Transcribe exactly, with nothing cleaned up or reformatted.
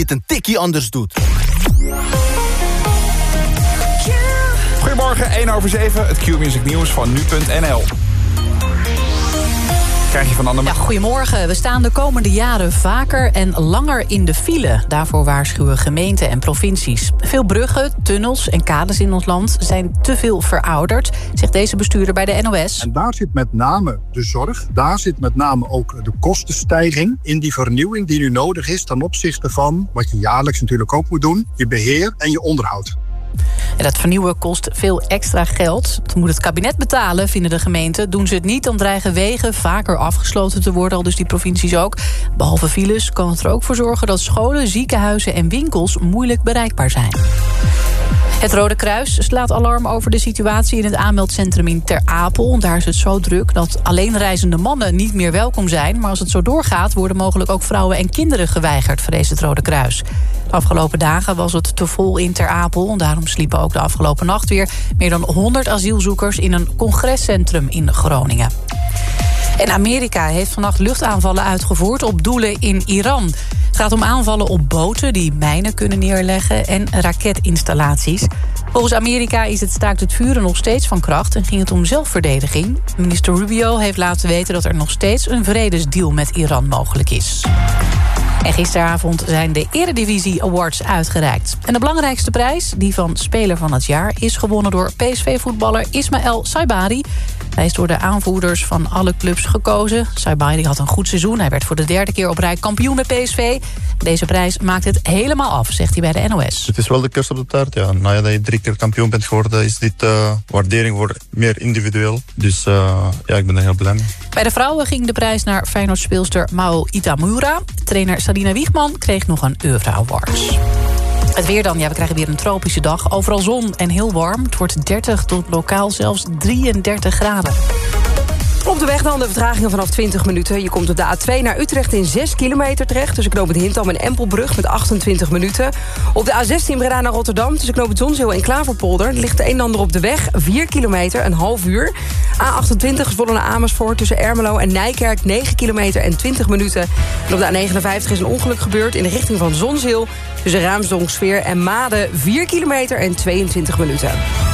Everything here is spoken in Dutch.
het een tikkie anders doet. Goedemorgen, één over zeven, het Q-Music Nieuws van nu punt n l. Krijg je van Anne... Ja, goedemorgen. We staan de komende jaren vaker en langer in de file. Daarvoor waarschuwen gemeenten en provincies. Veel bruggen, tunnels en kades in ons land zijn te veel verouderd, zegt deze bestuurder bij de N O S. En daar zit met name de zorg, daar zit met name ook de kostenstijging in die vernieuwing die nu nodig is ten opzichte van wat je jaarlijks natuurlijk ook moet doen, je beheer en je onderhoud. En dat vernieuwen kost veel extra geld. Dat moet het kabinet betalen, vinden de gemeenten. Doen ze het niet, dan dreigen wegen vaker afgesloten te worden, al dus die provincies ook. Behalve files kan het er ook voor zorgen dat scholen, ziekenhuizen en winkels moeilijk bereikbaar zijn. Het Rode Kruis slaat alarm over de situatie in het aanmeldcentrum in Ter Apel. Daar is het zo druk dat alleenreizende mannen niet meer welkom zijn. Maar als het zo doorgaat, worden mogelijk ook vrouwen en kinderen geweigerd, vreest het Rode Kruis. De afgelopen dagen was het te vol in Ter Apel. Daarom sliepen ook de afgelopen nacht weer meer dan honderd asielzoekers in een congrescentrum in Groningen. En Amerika heeft vannacht luchtaanvallen uitgevoerd op doelen in Iran. Het gaat om aanvallen op boten die mijnen kunnen neerleggen en raketinstallaties. Volgens Amerika is het staakt het vuren nog steeds van kracht en ging het om zelfverdediging. Minister Rubio heeft laten weten dat er nog steeds een vredesdeal met Iran mogelijk is. En gisteravond zijn de Eredivisie Awards uitgereikt. En de belangrijkste prijs, die van Speler van het Jaar, is gewonnen door P S V-voetballer Ismaël Saibari. Hij is door de aanvoerders van alle clubs gekozen. Saibari had een goed seizoen. Hij werd voor de derde keer op rij kampioen bij P S V. Deze prijs maakt het helemaal af, zegt hij bij de N O S. Het is wel de kerst op de taart, ja. Nadat je drie keer kampioen bent geworden, is dit uh, waardering voor meer individueel. Dus uh, ja, ik ben er heel blij mee. Bij de vrouwen ging de prijs naar Feyenoord-speelster Mao Itamura. Trainer Sadina Wiegman kreeg nog een Oeuvre Award. Het weer dan, ja, we krijgen weer een tropische dag. Overal zon en heel warm. Het wordt dertig tot lokaal zelfs drieëndertig graden. Op de weg dan de vertragingen vanaf twintig minuten. Je komt op de A twee naar Utrecht in zes kilometer terecht. Tussen knooppunt Hintham en Empelbrug met achtentwintig minuten. Op de A zestien Breda naar Rotterdam tussen knooppunt Zonzeel en Klaverpolder ligt de een en ander op de weg. vier kilometer, een half uur. A achtentwintig Zwolle naar Amersfoort tussen Ermelo en Nijkerk negen kilometer en twintig minuten. En op de A negenenvijftig is een ongeluk gebeurd in de richting van Zonzeel tussen Raamsdonksveer en Maden vier kilometer en tweeëntwintig minuten.